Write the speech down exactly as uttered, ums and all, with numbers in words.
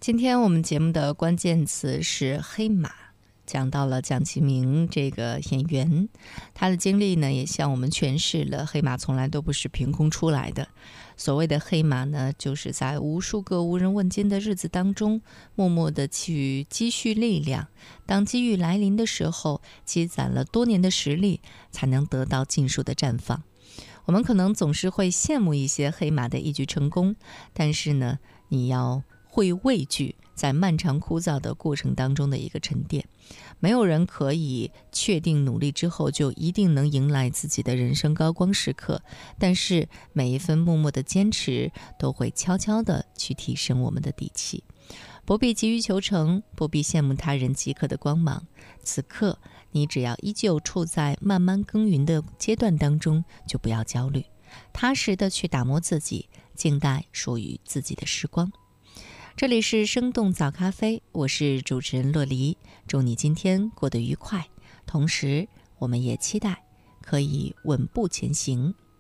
今天我们节目的关键词是黑马，讲到了蒋奇明这个演员，他的经历呢也向我们诠释了黑马从来都不是凭空出来的。所谓的黑马呢，就是在无数个无人问津的日子当中，默默地去积蓄力量，当机遇来临的时候，积攒了多年的实力，才能得到尽数的绽放。我们可能总是会羡慕一些黑马的一举成功，但是呢，你要会畏惧在漫长枯燥的过程当中的一个沉淀。没有人可以确定努力之后就一定能迎来自己的人生高光时刻，但是每一分默默的坚持都会悄悄地去提升我们的底气。不必急于求成，不必羡慕他人即刻的光芒，此刻你只要依旧处在慢慢耕耘的阶段当中，就不要焦虑，踏实的去打磨自己，静待属于自己的时光。这里是生动早咖啡，我是主持人洛黎，祝你今天过得愉快，同时我们也期待可以稳步前行，